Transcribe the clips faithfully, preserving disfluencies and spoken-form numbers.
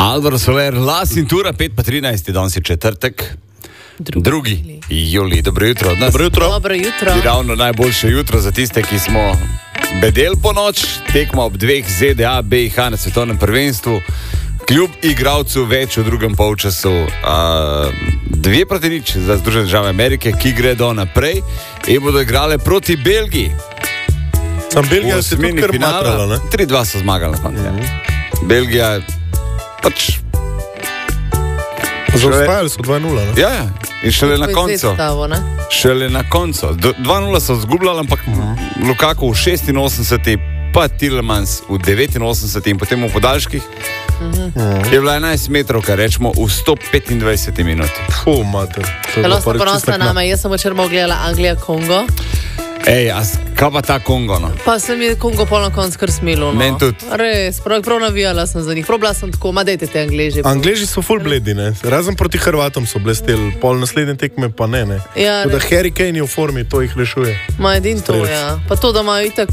Alvaro Soler, Las in Tura, pet pa trinajst, danes je četrtek. Drugi, Drugi. Juli, dobro jutro. Dobro jutro. Dobro jutro. Ravno najboljše jutro za tiste, ki smo bedel po noč, tekmo ob dveh Z D A, B I H na svetovnem prvenstvu, kljub igralcu več v drugem polčasu, uh, dve proti nič za Združene države Amerike, ki gredo naprej in bodo igrale proti Belgiji. Sam Belgija se tudi kar matrala, ne? tri dva so zmagali. Mm-hmm. Belgija pač... Zaostajali so dva nula, ne? Ja, ja. In šele na koncu. Stavo, šele na koncu. dva nula so zgubljali, ampak uh-huh. Lukaku v šestinosemdeseti, pa Tielemans v devetinosemdeseti in potem v podaljških. Uh-huh. Je bila enajst metrov, kar rečemo, v sto petindvajseti minuti. Fuh, mater. Zelo sem ponosna nama, jaz sem včeraj gledala Anglija-Kongo. Ej, a kaj pa ta Kongo, no? Pa se mi je Kongo pol na koncu kar smilo, no. Men tudi. Res, prav, prav navijala sem za njih. Probala sem tako, ma dejte te Angleži. Angleži so full bledi, ne? Razen proti Hrvatom so blesteli, pol naslednje tekme pa ne, ne? Ja, ne. Da Harry Kane je v formi, to jih rešuje. Ma edin to, ja. Pa to, da imajo itak,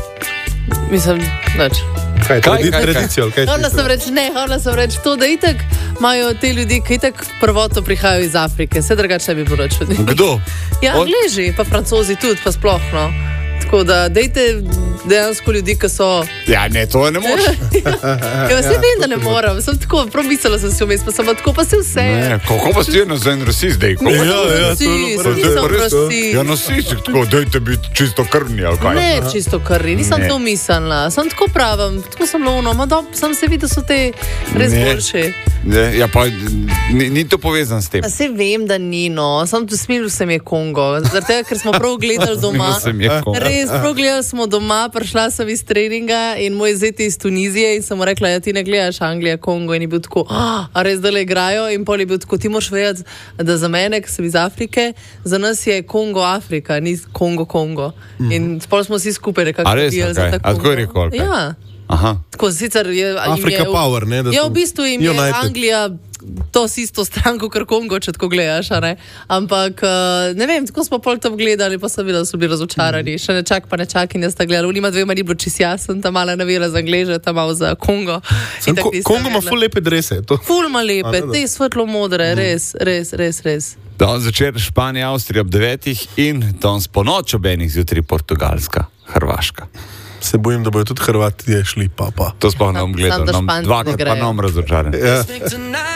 mislim, neč. Kaj, kaj, kaj, tradicijo, kaj Hvala sem reči, ne, hvala sem reči to, da itak imajo te ljudi, ki itak prvotno prihajajo iz Afrike, vse drugače bi bilo čudno. Kdo? Ja, Angleži, pa Francozi tudi, pa sploh, no. Tako da, dejte dejansko ljudi, ki so... Ja, ne, to ne moš. Ja, vse vem, da ne moram, sem tako, prav mislila sem si vmes, pa sem tako, pa se vse... Ne, kako pa si eno za en rasist, dej? Ne, ja, ja, nisem rasist. Ja, rasist, tako, dejte biti čisto krvni, ali kaj? Ne, čisto krvni, nisem to mislila, sem tako pravim, tako sem lovno, ma do, sem se videl, da so te res boljše. Ne, ja, pa ni, ni to povezan s tem. A se vem, da ni, no, sem tu smilil se mi je Kongo, zaradi tega, ker smo prav gledali doma. Res, prav gledali smo doma, prišla sem iz treninga in moj zet iz Tunizije in sem mu rekla, ja, ti ne gledaš Anglija, Kongo, in je bil tako, ah, a res dale igrajo, in pol je bil tako, ti moraš vedeti, da za mene, ki sem iz Afrike, za nas je Kongo Afrika, ni Kongo Kongo. Mm. In pol smo vsi skupaj nekako prijeli za ta Kongo. A tako je rekel? Ja. Aha. Tako, sicer je... Afrika je, Power, ne? Ja, v bistvu im je United. Anglija to s isto stranko, kar Kongo, če tako gledaš, a ne? Ampak, ne vem, tako smo pol tam gledali, pa sem videla, da so bili razočarani. Mm. Še nečak pa nečak in jaz sta gledala. Unima dvema ni bilo čist jasen, ta mala navijala za Angleže, ta malo za Kongo. Ko, Kongo ima ful lepe drese. To... Ful ima lepe, te svetlo modre, mm. res, res, res, res. Danes zvečer Španija, Avstrija ob devetih in danes po noč ob enih zjutraj Portugalska, Hrvaška. Se bojim, da bojo tudi Hrvati šli, pa pa. To sploh ne bom gledal, dvakrat pa ne bom razočaran. Ja.